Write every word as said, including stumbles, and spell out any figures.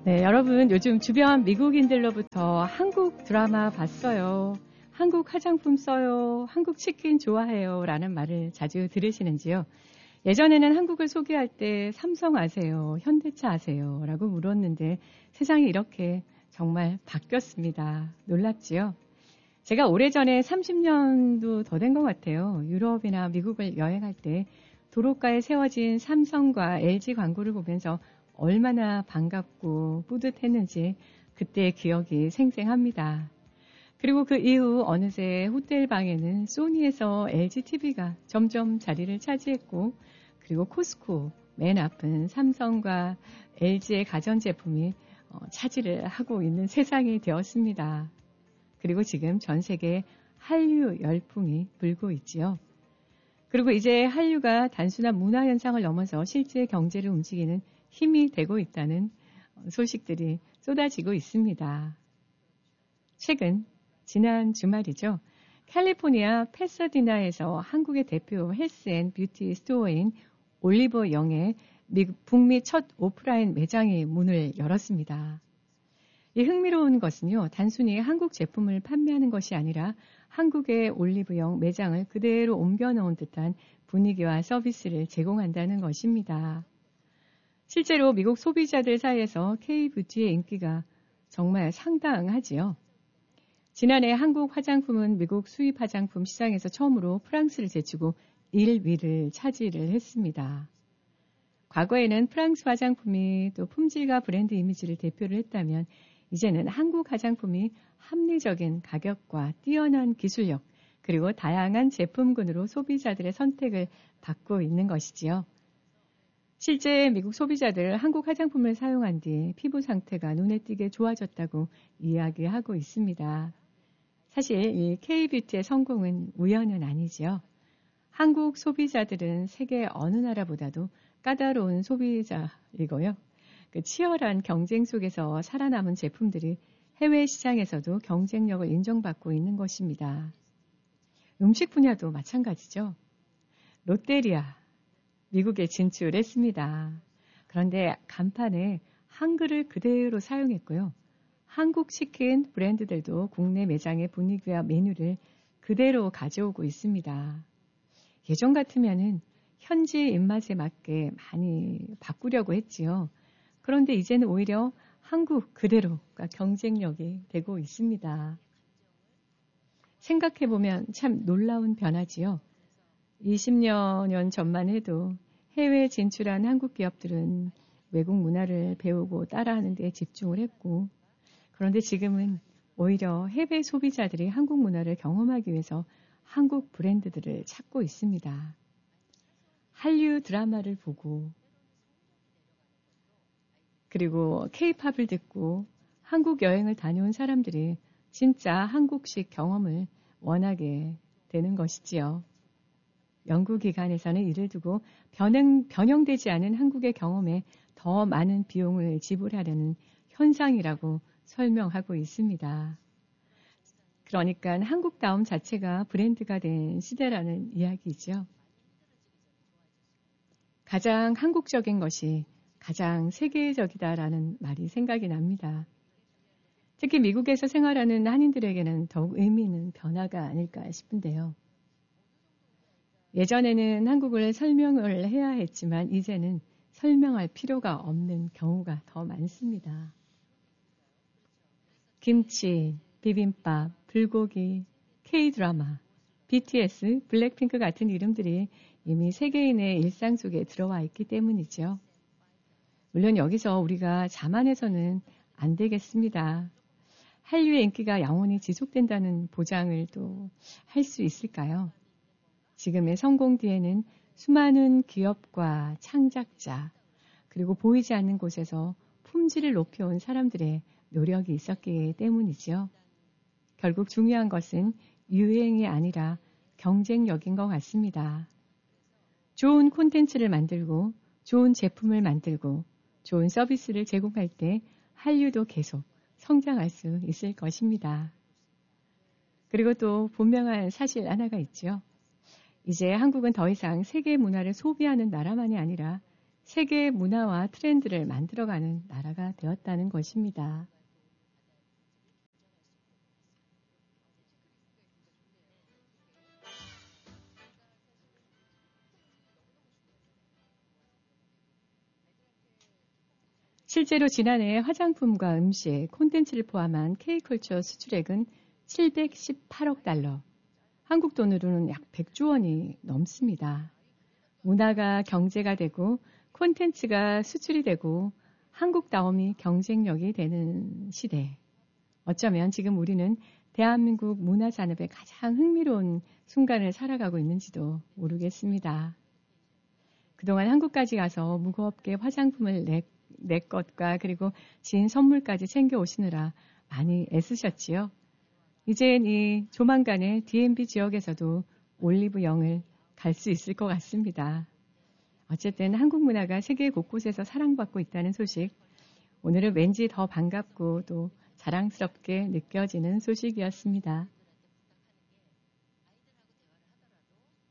네, 여러분 요즘 주변 미국인들로부터 한국 드라마 봤어요, 한국 화장품 써요, 한국 치킨 좋아해요 라는 말을 자주 들으시는지요? 예전에는 한국을 소개할 때 삼성 아세요, 현대차 아세요 라고 물었는데 세상이 이렇게 정말 바뀌었습니다. 놀랍지요? 제가 오래전에 삼십 년도 더 된 것 같아요. 유럽이나 미국을 여행할 때 도로가에 세워진 삼성과 엘지 광고를 보면서 얼마나 반갑고 뿌듯했는지 그때의 기억이 생생합니다. 그리고 그 이후 어느새 호텔 방에는 소니에서 엘지 티비가 점점 자리를 차지했고, 그리고 코스코 맨 앞은 삼성과 엘지의 가전제품이 차지를 하고 있는 세상이 되었습니다. 그리고 지금 전 세계에 한류 열풍이 불고 있지요. 그리고 이제 한류가 단순한 문화 현상을 넘어서 실제 경제를 움직이는 힘이 되고 있다는 소식들이 쏟아지고 있습니다. 최근 지난 주말이죠. 캘리포니아 패서디나에서 한국의 대표 헬스 앤 뷰티 스토어인 올리버 영의 미국 북미 첫 오프라인 매장이 문을 열었습니다. 이 흥미로운 것은요, 단순히 한국 제품을 판매하는 것이 아니라 한국의 올리브영 매장을 그대로 옮겨놓은 듯한 분위기와 서비스를 제공한다는 것입니다. 실제로 미국 소비자들 사이에서 K-뷰티의 인기가 정말 상당하지요. 지난해 한국 화장품은 미국 수입 화장품 시장에서 처음으로 프랑스를 제치고 일 위를 차지를 했습니다. 과거에는 프랑스 화장품이 또 품질과 브랜드 이미지를 대표를 했다면 이제는 한국 화장품이 합리적인 가격과 뛰어난 기술력, 그리고 다양한 제품군으로 소비자들의 선택을 받고 있는 것이지요. 실제 미국 소비자들 한국 화장품을 사용한 뒤 피부 상태가 눈에 띄게 좋아졌다고 이야기하고 있습니다. 사실 이 K-뷰티의 성공은 우연은 아니지요. 한국 소비자들은 세계 어느 나라보다도 까다로운 소비자이고요. 그 치열한 경쟁 속에서 살아남은 제품들이 해외 시장에서도 경쟁력을 인정받고 있는 것입니다. 음식 분야도 마찬가지죠. 롯데리아, 미국에 진출했습니다. 그런데 간판에 한글을 그대로 사용했고요. 한국 치킨 브랜드들도 국내 매장의 분위기와 메뉴를 그대로 가져오고 있습니다. 예전 같으면은 현지 입맛에 맞게 많이 바꾸려고 했지요. 그런데 이제는 오히려 한국 그대로가 경쟁력이 되고 있습니다. 생각해보면 참 놀라운 변화지요. 이십 년 전만 해도 해외에 진출한 한국 기업들은 외국 문화를 배우고 따라하는 데 집중을 했고, 그런데 지금은 오히려 해외 소비자들이 한국 문화를 경험하기 위해서 한국 브랜드들을 찾고 있습니다. 한류 드라마를 보고 그리고 K-팝을 듣고 한국 여행을 다녀온 사람들이 진짜 한국식 경험을 원하게 되는 것이지요. 연구기관에서는 이를 두고 변형, 변형되지 않은 한국의 경험에 더 많은 비용을 지불하려는 현상이라고 설명하고 있습니다. 그러니까 한국다움 자체가 브랜드가 된 시대라는 이야기죠. 가장 한국적인 것이 가장 세계적이다라는 말이 생각이 납니다. 특히 미국에서 생활하는 한인들에게는 더욱 의미 있는 변화가 아닐까 싶은데요. 예전에는 한국을 설명을 해야 했지만 이제는 설명할 필요가 없는 경우가 더 많습니다. 김치, 비빔밥, 불고기, K-드라마, 비티에스, 블랙핑크 같은 이름들이 이미 세계인의 일상 속에 들어와 있기 때문이죠. 물론 여기서 우리가 자만해서는 안 되겠습니다. 한류의 인기가 영원히 지속된다는 보장을 또 할 수 있을까요? 지금의 성공 뒤에는 수많은 기업과 창작자, 그리고 보이지 않는 곳에서 품질을 높여온 사람들의 노력이 있었기 때문이죠. 결국 중요한 것은 유행이 아니라 경쟁력인 것 같습니다. 좋은 콘텐츠를 만들고 좋은 제품을 만들고 좋은 서비스를 제공할 때 한류도 계속 성장할 수 있을 것입니다. 그리고 또 분명한 사실 하나가 있죠. 이제 한국은 더 이상 세계 문화를 소비하는 나라만이 아니라 세계의 문화와 트렌드를 만들어가는 나라가 되었다는 것입니다. 실제로 지난해 화장품과 음식, 콘텐츠를 포함한 K컬처 수출액은 칠백십팔억 달러, 한국 돈으로는 약 백조 원이 넘습니다. 문화가 경제가 되고 콘텐츠가 수출이 되고 한국다움이 경쟁력이 되는 시대. 어쩌면 지금 우리는 대한민국 문화산업의 가장 흥미로운 순간을 살아가고 있는지도 모르겠습니다. 그동안 한국까지 가서 무겁게 화장품을 내, 내 것과 그리고 진 선물까지 챙겨 오시느라 많이 애쓰셨지요. 이젠 이 조만간에 디엠비 지역에서도 올리브 영을 갈 수 있을 것 같습니다. 어쨌든 한국 문화가 세계 곳곳에서 사랑받고 있다는 소식, 오늘은 왠지 더 반갑고 또 자랑스럽게 느껴지는 소식이었습니다.